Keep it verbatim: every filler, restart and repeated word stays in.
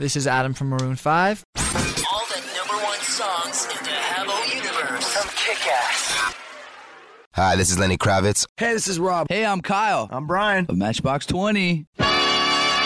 This is Adam from Maroon five. All the number one songs in the Hello Universe from Kick-Ass. Hi, this is Lenny Kravitz. Hey, this is Rob. Hey, I'm Kyle. I'm Brian. Of Matchbox twenty.